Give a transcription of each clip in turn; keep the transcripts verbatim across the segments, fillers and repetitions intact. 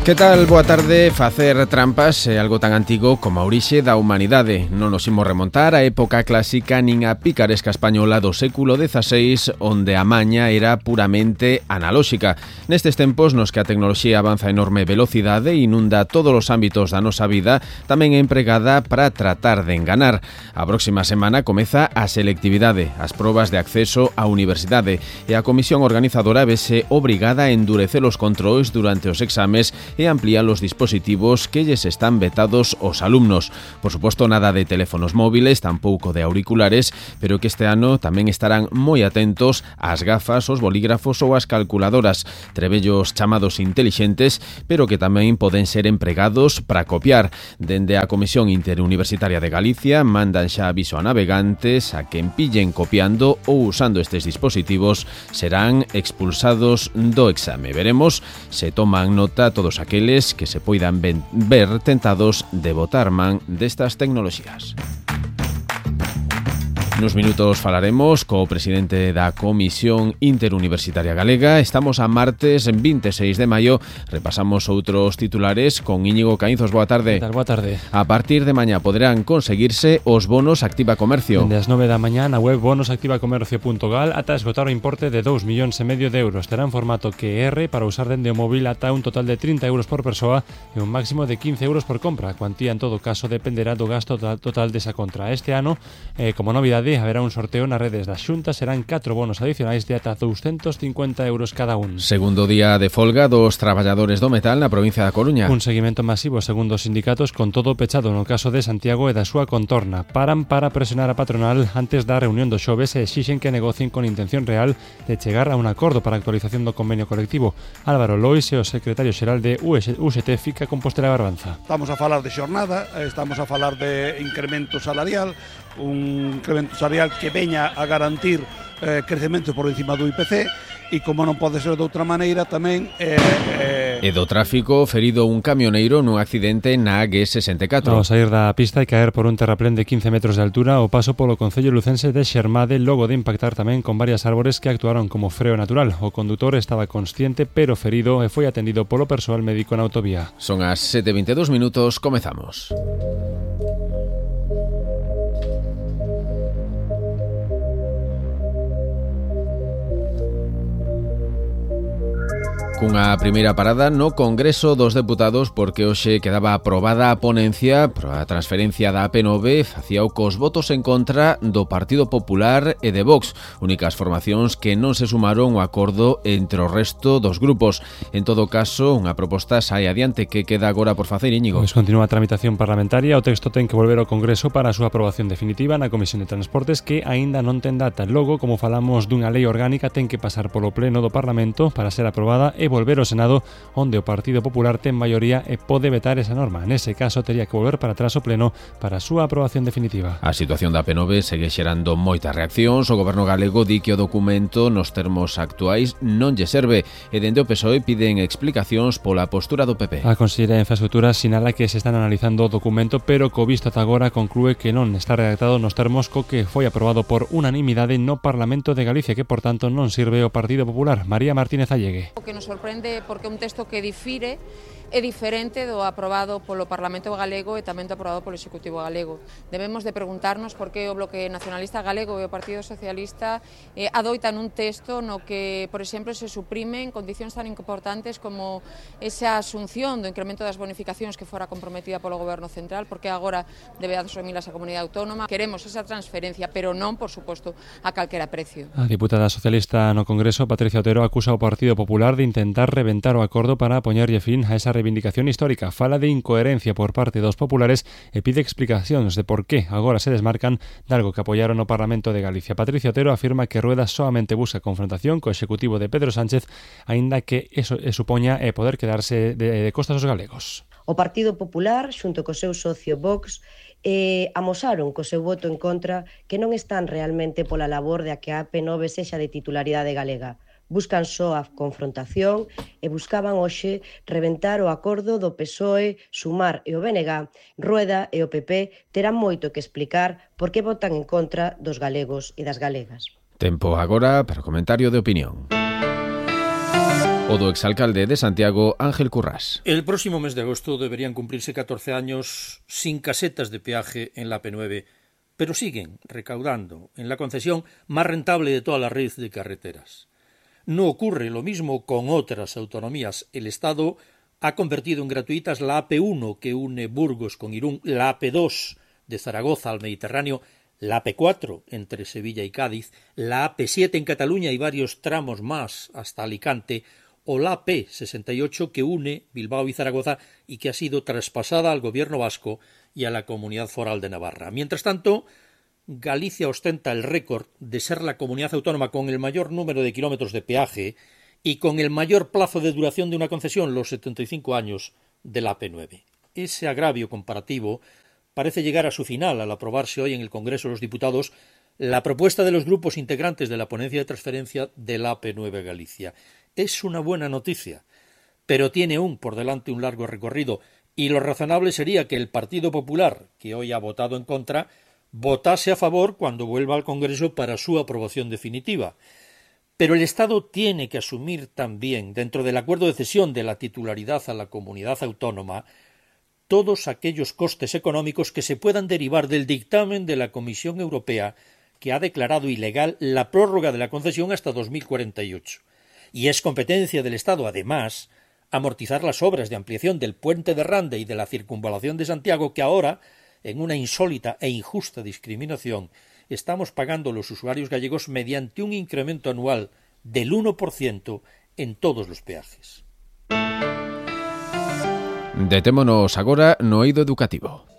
Que tal? Boa tarde. Facer trampas é algo tan antigo como a orixe da humanidade. Non nos imos remontar á época clásica nin a picaresca española do século dezaseis, onde a maña era puramente analóxica. Nestes tempos nos que a tecnoloxía avanza a enorme velocidade e inunda todos os ámbitos da nosa vida, tamén é empregada para tratar de enganar. A próxima semana comeza a selectividade, as probas de acceso á universidade, e a comisión organizadora vese obrigada a endurecer os controis durante os exames e ampliar os dispositivos que lles están vetados aos alumnos. Por suposto, nada de teléfonos móviles, tampouco de auriculares, pero que este ano tamén estarán moi atentos ás gafas, os bolígrafos ou as calculadoras, trebellos chamados intelixentes, pero que tamén poden ser empregados para copiar. Dende a Comisión Interuniversitaria de Galicia mandan xa aviso a navegantes a que empillen copiando ou usando estes dispositivos serán expulsados do exame. Veremos se toman nota todos aqueles que se poidan ver tentados de botar man destas tecnoloxías. Nos minutos falaremos co presidente da Comisión Interuniversitaria Galega. Estamos a martes veintiséis de maio. Repasamos outros titulares con Íñigo Caínzos. Boa tarde. Boa tarde. A partir de mañá poderán conseguirse os bonos Activa Comercio. Dende as nove da mañá na web bonosactivacomercio punto gal ata esgotar o importe de dous millóns e medio de euros. Terá en formato Q R para usar dende o móvil ata un total de trinta euros por persoa e un máximo de quince euros por compra. A cuantía en todo caso dependerá do gasto total desa contra. Este ano, eh, como novidade, haberá un sorteo nas redes das xuntas, serán catro bonos adicionais de ata douscentos cincuenta euros cada un. Segundo día de folga dos traballadores do metal na provincia da Coruña. Un seguimento masivo segundo os sindicatos, con todo pechado no caso de Santiago e da súa contorna. Paran para presionar a patronal antes da reunión do xoves e exixen que negocien con intención real de chegar a un acordo para a actualización do convenio colectivo. Álvaro Lois e o secretario xeral de U S T Fica Compostela Barbanza. Estamos a falar de xornada, estamos a falar de incremento salarial, un incremento salarial que veña a garantir eh, crecemento por encima do I P C e, como non pode ser de outra maneira, tamén eh, eh... E do tráfico, ferido un camioneiro nun accidente na A G sesenta e catro. Ao sair da pista e caer por un terraplén de quince metros de altura o paso polo concello lucense de Xermade, logo de impactar tamén con varias árbores que actuaron como freo natural. O condutor estaba consciente pero ferido e foi atendido polo persoal médico na autovía. Son as sete e veintidós minutos, comezamos. Cunha primeira parada no Congreso dos Deputados, porque hoxe quedaba aprobada a ponencia para a transferencia da A P nove facía o cos votos en contra do Partido Popular e de Vox, únicas formacións que non se sumaron ao acordo entre o resto dos grupos. En todo caso, unha proposta sai adiante. Que queda agora por facer, Íñigo? Pois continúa a tramitación parlamentaria. O texto ten que volver ao Congreso para a súa aprobación definitiva na Comisión de Transportes, que aínda non ten data. Logo, como falamos dunha lei orgánica, ten que pasar polo Pleno do Parlamento para ser aprobada e volver ao Senado, onde o Partido Popular ten maioría e pode vetar esa norma. Nese caso, tería que volver para atrás o Pleno para a súa aprobación definitiva. A situación da A P nove segue xerando moitas reaccións. O Goberno galego di que o documento nos termos actuais non lle serve e dende o P S O E piden explicacións pola postura do P P. A Conselleira de Infraestructuras sinala que se están analizando o documento, pero co visto ata agora conclúe que non está redactado nos termos co que foi aprobado por unanimidade no Parlamento de Galicia, que por tanto non sirve ao Partido Popular. María Martínez Allegue. O que nos sorprende porque é un texto que difire é diferente do aprobado polo Parlamento galego e tamén do aprobado polo Executivo galego. Debemos de preguntarnos por que o Bloque Nacionalista Galego e o Partido Socialista eh, adoitan un texto no que, por exemplo, se suprimen condicións tan importantes como esa asunción do incremento das bonificacións que fora comprometida polo Goberno Central, porque agora debe asumilas a Comunidade Autónoma. Queremos esa transferencia, pero non, por suposto, a calquera precio. A diputada socialista no Congreso, Patricia Otero, acusa ao Partido Popular de intentar reventar o acordo para poñerlle fin a esa reivindicación histórica. Fala de incoherencia por parte dos populares e pide explicacións de por qué agora se desmarcan de algo que apoiaron no Parlamento de Galicia. Patricia Otero afirma que Rueda solamente busca confrontación co executivo de Pedro Sánchez, aínda que eso supoña eh, poder quedarse de, de costas aos galegos. O Partido Popular, xunto co seu socio Vox, eh, amosaron co seu voto en contra que non están realmente pola labor de a que a A P nove sexa de titularidade galega. Buscan só a confrontación e buscaban hoxe reventar o acordo do P S O E, Sumar e o B N G. Rueda e o P P terán moito que explicar por que votan en contra dos galegos e das galegas. Tempo agora para o comentario de opinión. O do exalcalde de Santiago, Ángel Currás. El próximo mes de agosto deberían cumplirse catorce años sin casetas de peaje en la A P nueve, pero siguen recaudando en la concesión más rentable de toda la red de carreteras. No ocurre lo mismo con otras autonomías. El Estado ha convertido en gratuitas la A P uno, que une Burgos con Irún, la A P dos de Zaragoza al Mediterráneo, la A P cuatro entre Sevilla y Cádiz, la A P siete en Cataluña y varios tramos más hasta Alicante, o la A P sesenta y ocho que une Bilbao y Zaragoza y que ha sido traspasada al gobierno vasco y a la Comunidad Foral de Navarra. Mientras tanto, Galicia ostenta el récord de ser la comunidad autónoma con el mayor número de kilómetros de peaje y con el mayor plazo de duración de una concesión, los setenta y cinco años de la A P nueve. Ese agravio comparativo parece llegar a su final al aprobarse hoy en el Congreso de los Diputados la propuesta de los grupos integrantes de la ponencia de transferencia de la A P nueve Galicia. Es una buena noticia, pero tiene aún por delante un largo recorrido, y lo razonable sería que el Partido Popular, que hoy ha votado en contra, votase a favor cuando vuelva al Congreso para su aprobación definitiva. Pero el Estado tiene que asumir también, dentro del acuerdo de cesión de la titularidad a la comunidad autónoma, todos aquellos costes económicos que se puedan derivar del dictamen de la Comisión Europea, que ha declarado ilegal la prórroga de la concesión hasta dos mil cuarenta y ocho. Y es competencia del Estado, además, amortizar las obras de ampliación del puente de Rande y de la circunvalación de Santiago, que ahora, en una insólita e injusta discriminación, estamos pagando los usuarios gallegos mediante un incremento anual del uno por ciento en todos los peajes. Detémonos agora no eido educativo.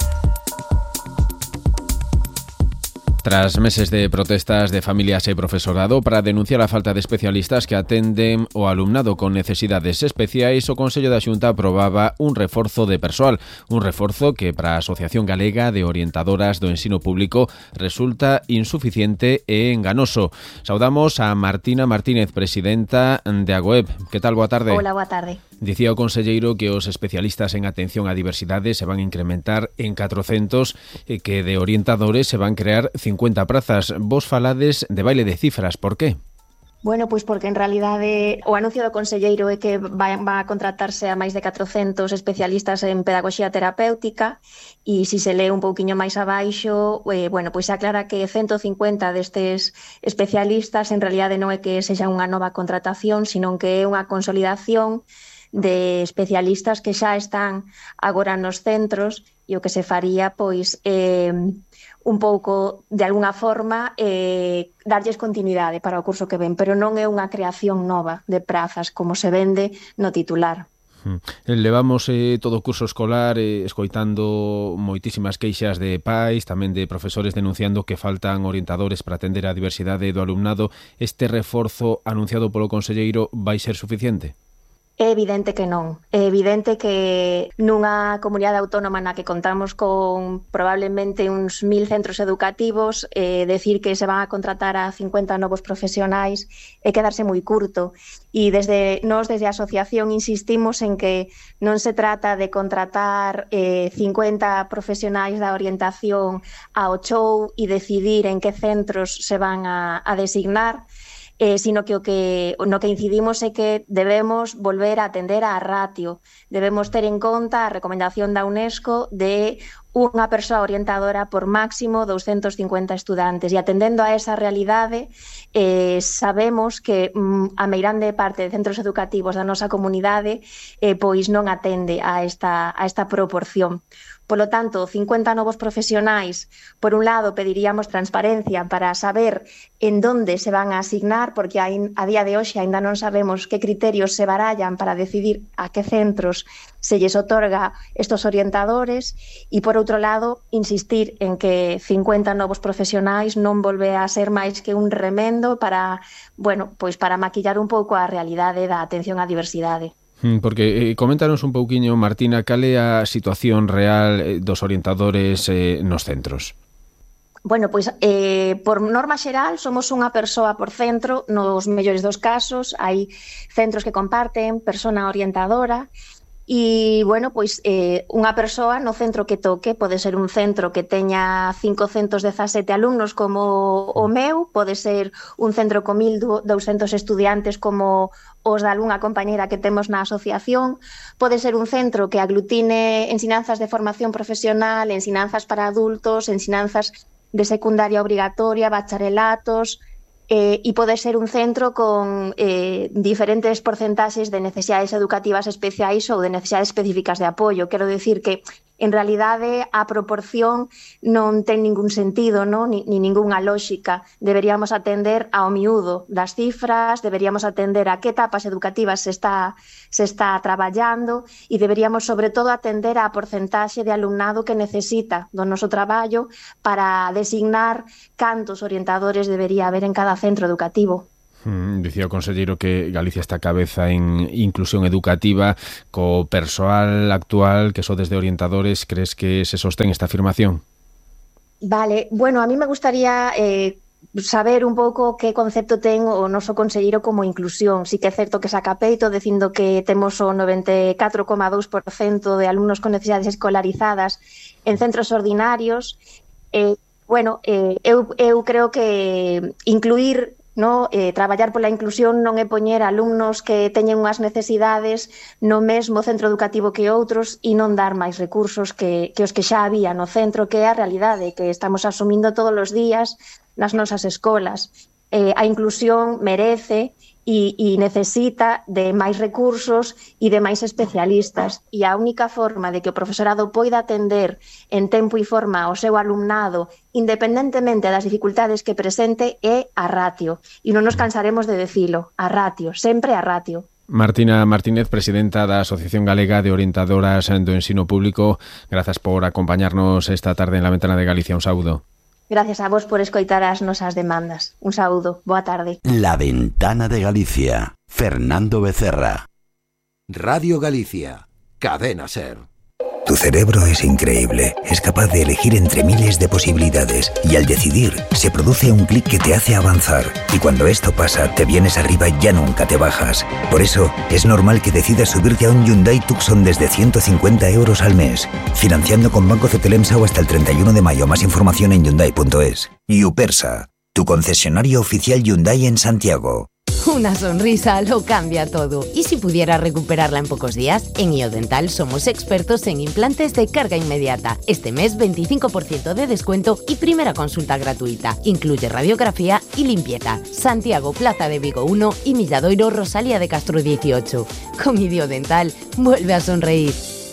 Tras meses de protestas de familias e profesorado para denunciar a falta de especialistas que atenden o alumnado con necesidades especiais, o Consello da Xunta aprobaba un reforzo de persoal, un reforzo que para a Asociación Galega de Orientadoras do Ensino Público resulta insuficiente e enganoso. Saudamos a Martina Martínez, presidenta de Agoep. Que tal? Boa tarde. Hola, boa tarde. Dicía o conselleiro que os especialistas en atención á diversidade se van a incrementar en catrocentos e que de orientadores se van crear cincuenta prazas. Vos falades de baile de cifras, por qué? Bueno, pois porque en realidade o anuncio do conselleiro é que vai, vai a contratarse a máis de catrocentos especialistas en pedagogía terapéutica, e se se lee un pouquiño máis abaixo, eh, bueno, pois se aclara que ciento cincuenta destes especialistas en realidade non é que sexa unha nova contratación, sino que é unha consolidación de especialistas que xa están agora nos centros, e o que se faría pois eh, un pouco, de algunha forma, eh, darlles continuidade para o curso que ven, pero non é unha creación nova de prazas como se vende no titular. Levamos eh, todo o curso escolar eh, escoitando moitísimas queixas de pais, tamén de profesores denunciando que faltan orientadores para atender a diversidade do alumnado. Este reforzo anunciado polo conselleiro vai ser suficiente? É evidente que non. É evidente que nunha comunidade autónoma na que contamos con probablemente uns mil centros educativos, eh, decir que se van a contratar a cincuenta novos profesionais é quedarse moi curto. E desde nós, desde a asociación, insistimos en que non se trata de contratar eh, cincuenta profesionais da orientación ao chou e decidir en que centros se van a, a designar, Eh, sino que o que no que incidimos é que debemos volver a atender á ratio. Debemos ter en conta a recomendación da UNESCO de unha persoa orientadora por máximo doscientos cincuenta estudantes, e atendendo a esa realidade eh, sabemos que mm, a meirande parte de centros educativos da nosa comunidade eh, pois non atende a esta, a esta proporción. Polo tanto, cincuenta novos profesionais, por un lado pediríamos transparencia para saber en donde se van a asignar, porque a día de hoxe ainda non sabemos que criterios se barallan para decidir a que centros se lles otorga estos orientadores, e por outro lado, insistir en que cincuenta novos profesionais non volve a ser máis que un remendo para, bueno, pois para maquillar un pouco a realidade da atención á diversidade. Porque eh, coméntanos un pouquiño, Martina, cal é a situación real eh, dos orientadores eh, nos centros? Bueno, pois eh, por norma xeral somos unha persoa por centro, nos mellores dos casos hai centros que comparten persona orientadora, E, bueno, pois eh, unha persoa no centro que toque, pode ser un centro que teña quinhentos dezasete alumnos como o meu, pode ser un centro con mil douscentos estudiantes como os da algunha compañeira que temos na asociación, pode ser un centro que aglutine ensinanzas de formación profesional, ensinanzas para adultos, ensinanzas de secundaria obrigatoria, bacharelatos, Eh, e pode ser un centro con eh, diferentes porcentaxes de necesidades educativas especiais ou de necesidades específicas de apoio. Quero dicir que, en realidade, a proporción non ten ningún sentido, non? Ni, ni ningunha lógica. Deberíamos atender ao miúdo das cifras, deberíamos atender a que etapas educativas se está, se está traballando e deberíamos, sobre todo, atender a porcentaxe de alumnado que necesita do noso traballo para designar cantos orientadores debería haber en cada centro educativo. Mm, dicía o conselleiro que Galicia está a cabeza en inclusión educativa. Co persoal actual, que sodes de orientadores, crees que se sostén esta afirmación? Vale, bueno, a mí me gustaría eh, saber un pouco que concepto ten o noso conselleiro como inclusión. Sí que é certo que saca peito dicindo que temos o noventa e catro coma dous por cento de alumnos con necesidades escolarizadas en centros ordinarios. Eh, bueno, eh, eu, eu creo que incluir, no, eh, traballar pola inclusión non é poñer alumnos que teñen unhas necesidades no mesmo centro educativo que outros e non dar máis recursos que, que os que xa había no centro, que é a realidade que estamos asumindo todos os días nas nosas escolas. Eh, a inclusión merece e, e necesita de máis recursos e de máis especialistas, e a única forma de que o profesorado poida atender en tempo e forma ao seu alumnado, independentemente das dificultades que presente, é a ratio, e non nos cansaremos de decilo, a ratio, sempre a ratio. Martina Martínez, presidenta da Asociación Galega de Orientadoras do Ensino Público, grazas por acompañarnos esta tarde en La Ventana de Galicia. Un saúdo. Gracias a vos por escoitar as nosas demandas. Un saúdo. Boa tarde. La Ventana de Galicia. Fernando Becerra. Radio Galicia. Cadena SER. Tu cerebro es increíble, es capaz de elegir entre miles de posibilidades y al decidir se produce un clic que te hace avanzar y cuando esto pasa te vienes arriba y ya nunca te bajas. Por eso es normal que decidas subirte a un Hyundai Tucson desde ciento cincuenta euros al mes, financiando con Banco Cetelemsau hasta el treinta y uno de mayo. Más información en Hyundai punto es. Yupersa, tu concesionario oficial Hyundai en Santiago. Una sonrisa lo cambia todo. ¿Y si pudiera recuperarla en pocos días? En IoDental somos expertos en implantes de carga inmediata. Este mes veinticinco por ciento de descuento y primera consulta gratuita. Incluye radiografía y limpieza. Santiago, Plaza de Vigo uno y Milladoiro, Rosalía de Castro dieciocho. Con IoDental, vuelve a sonreír.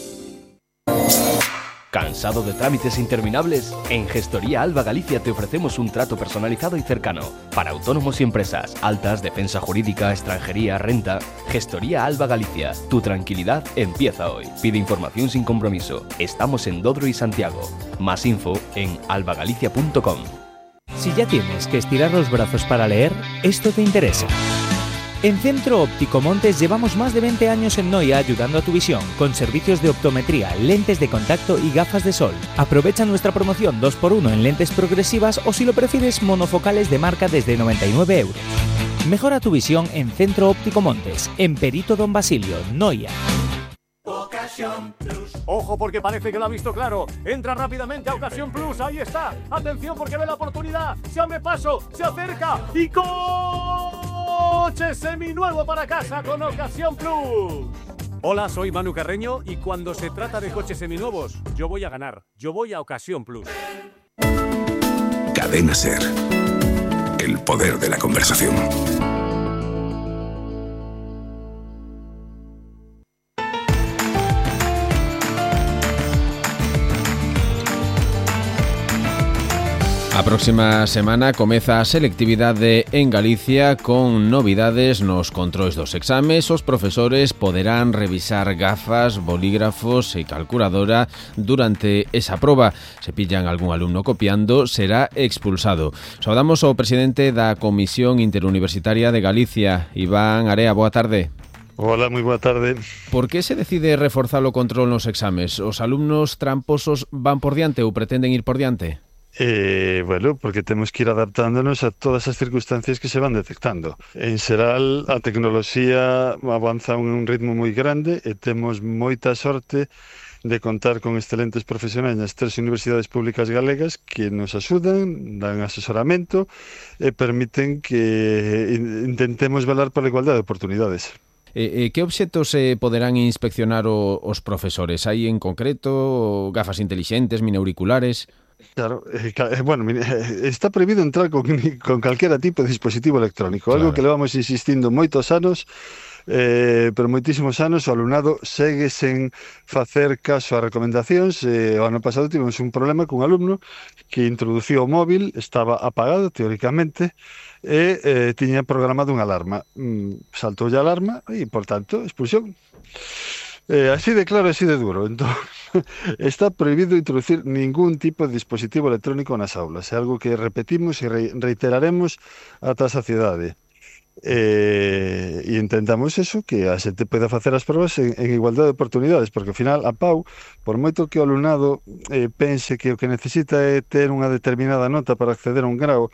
¿Cansado de trámites interminables? En Gestoría Alba Galicia te ofrecemos un trato personalizado y cercano para autónomos y empresas, altas, defensa jurídica, extranjería, renta. Gestoría Alba Galicia, tu tranquilidad empieza hoy. Pide información sin compromiso. Estamos en Dodro y Santiago. Más info en albagalicia punto com. Si ya tienes que estirar los brazos para leer, esto te interesa. En Centro Óptico Montes llevamos más de veinte años en Noia ayudando a tu visión, con servicios de optometría, lentes de contacto y gafas de sol. Aprovecha nuestra promoción dos por uno en lentes progresivas o, si lo prefieres, monofocales de marca desde noventa y nueve euros. Mejora tu visión en Centro Óptico Montes, en Perito Don Basilio, Noia. Ocasión Plus. Ojo, porque parece que lo ha visto claro. Entra rápidamente a Ocasión Plus. Ahí está. Atención, porque ve la oportunidad. Se abre paso, se acerca y coche seminuevo para casa con Ocasión Plus. Hola, soy Manu Carreño y cuando se trata de coches seminuevos, yo voy a ganar. Yo voy a Ocasión Plus. Cadena SER. El poder de la conversación. A próxima semana comeza a selectividade en Galicia con novidades nos controis dos exames. Os profesores poderán revisar gafas, bolígrafos e calculadora durante esa proba. Se pillan algún alumno copiando, será expulsado. Saudamos ao presidente da Comisión Interuniversitaria de Galicia, Iván Area. Boa tarde. Hola, moi boa tarde. Por que se decide reforzar o control nos exames? Os alumnos tramposos van por diante ou pretenden ir por diante? Eh, bueno, porque temos que ir adaptándonos a todas as circunstancias que se van detectando. En xeral, a tecnoloxía avanza a un ritmo moi grande e temos moita sorte de contar con excelentes profesionais nas tres universidades públicas galegas que nos axudan, dan asesoramento e permiten que intentemos velar pola igualdade de oportunidades. Eh, eh, que obxectos se eh, poderán inspeccionar o, os profesores? Hai en concreto gafas intelixentes, mini-auriculares? Claro, eh, bueno, está prohibido entrar con, con calquera tipo de dispositivo electrónico, claro. Algo que levamos insistindo moitos anos, eh, pero moitísimos anos o alumnado segue sen facer caso a recomendacións. Eh, o ano pasado tivemos un problema cun alumno que introducía o móvil, estaba apagado teóricamente, e eh, tiña programado unha alarma. Mm, saltou a alarma e, por tanto, expulsión. Eh, así de claro, así de duro. Entón, está prohibido introducir ningún tipo de dispositivo electrónico nas aulas. É algo que repetimos e reiteraremos ata a saciedade. Eh, e intentamos eso, que a xente poida facer as probas en, en igualdade de oportunidades, porque ao final a P A U, por moito que o alumnado eh, pense que o que necesita é ter unha determinada nota para acceder a un grau,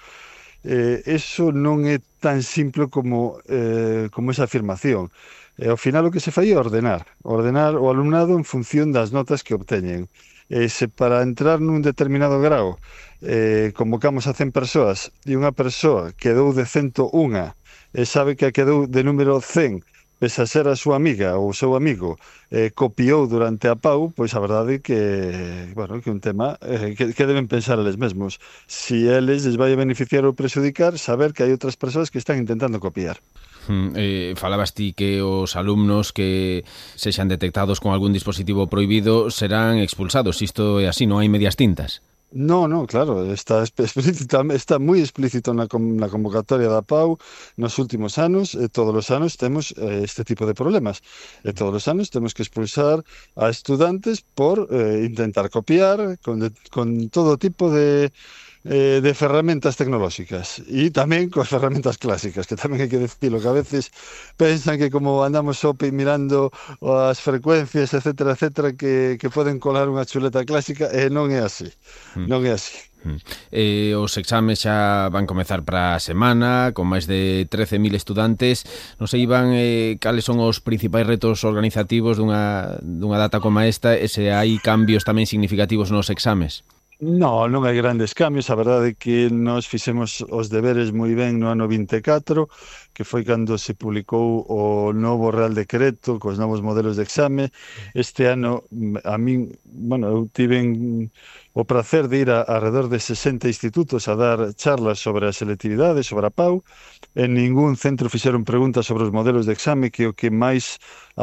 eh, eso non é tan simple como, eh, como esa afirmación. E ao final o que se fai é ordenar, ordenar o alumnado en función das notas que obteñen. E se para entrar nun determinado grau eh, convocamos a cen persoas e unha persoa quedou de ciento un e sabe que quedou de número cen, pese a ser a súa amiga ou o seu amigo, eh, copiou durante a P A U, pois a verdade é que, bueno, que un tema eh, que, que deben pensar eles mesmos. Si eles les vai a beneficiar ou prexudicar, saber que hai outras persoas que están intentando copiar. Hmm, eh, falabas ti que os alumnos que sexan detectados con algún dispositivo prohibido serán expulsados. Isto é así, non hai medias tintas? No, no, claro, está explícita, está moi explícito na, na convocatoria da P A U nos últimos anos, e todos os anos temos eh, este tipo de problemas, e todos os anos temos que expulsar a estudantes por eh, intentar copiar con, de, con todo tipo de Eh, de ferramentas tecnolóxicas e tamén coas ferramentas clásicas, que tamén hai que decirlo, que a veces pensan que como andamos shopping mirando as frecuencias, etcétera, etcétera, que, que poden colar unha chuleta clásica, e non é así, mm. non é así. Mm. Eh, os exames xa van comezar para a semana, con máis de trece mil estudantes. Non sei, Iván, eh, cales son os principais retos organizativos dunha, dunha data como esta, e se hai cambios tamén significativos nos exames? No, non hai grandes cambios. A verdade é que nós fixemos os deberes moi ben no ano vinte e catro, que foi cando se publicou o novo Real Decreto cos novos modelos de exame. Este ano, a min, bueno, eu tiven o prazer de ir a alrededor de sesenta institutos a dar charlas sobre a selectividade, sobre a P A U. En ningún centro fixeron preguntas sobre os modelos de exame, que o que máis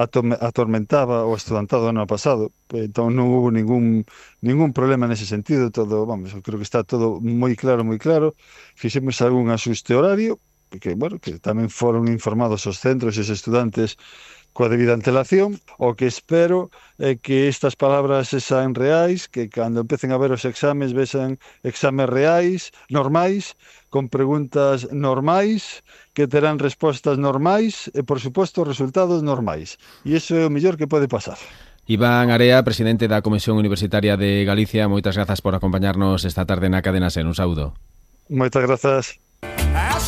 atormentaba o estudantado ano pasado. Entón non houve ningún ningún problema nese sentido. Todo, vamos, eu creo que está todo moi claro, moi claro. Fixemos algún axuste horario, que, bueno, que tamén foron informados os centros e os estudantes coa debida antelación. O que espero é que estas palabras sexan reais, que cando empecen a ver os exames vexan exames reais, normais, con preguntas normais, que terán respostas normais e, por suposto, resultados normais. E iso é o mellor que pode pasar. Iván Area, presidente da Comisión Universitaria de Galicia, moitas grazas por acompañarnos esta tarde na Cadena SER. Un saúdo. Moitas grazas.